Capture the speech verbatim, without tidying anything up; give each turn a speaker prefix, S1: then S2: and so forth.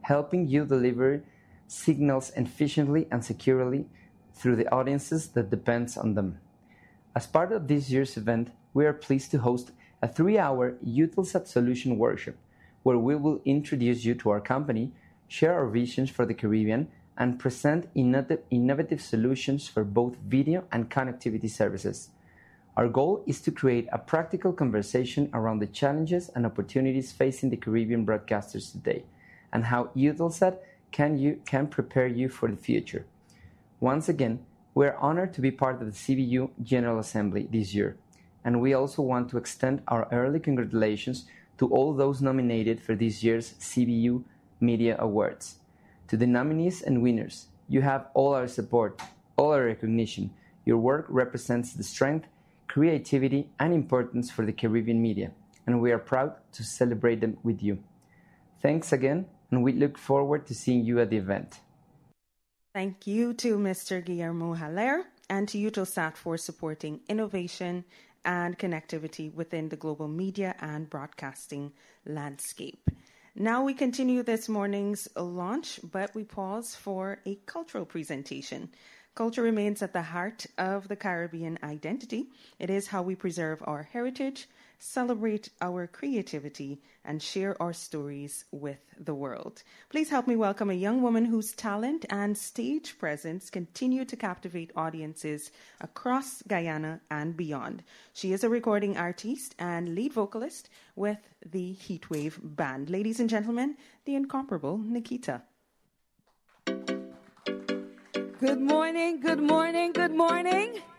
S1: helping you deliver signals efficiently and securely through the audiences that depends on them. As part of this year's event, we are pleased to host a three-hour Eutelsat Solution Workshop, where we will introduce you to our company, share our visions for the Caribbean, and present innovative solutions for both video and connectivity services. Our goal is to create a practical conversation around the challenges and opportunities facing the Caribbean broadcasters today, and how Eutelsat can, you, can prepare you for the future. Once again, we are honored to be part of the C B U General Assembly this year, and we also want to extend our early congratulations to all those nominated for this year's C B U Media Awards. To the nominees and winners, you have all our support, all our recognition. Your work represents the strength, creativity, and importance for the Caribbean media, and we are proud to celebrate them with you. Thanks again, and we look forward to seeing you at the event.
S2: Thank you to Mister Guillermo Haller and to Eutelsat for supporting innovation and connectivity within the global media and broadcasting landscape. Now we continue this morning's launch, but we pause for a cultural presentation. Culture remains at the heart of the Caribbean identity. It is how we preserve our heritage, celebrate our creativity, and share our stories with the world. Please help me welcome a young woman whose talent and stage presence continue to captivate audiences across Guyana and beyond. She is a recording artist and lead vocalist with the Heatwave Band. Ladies and gentlemen, the incomparable Nikita.
S3: Good morning, good morning, good morning.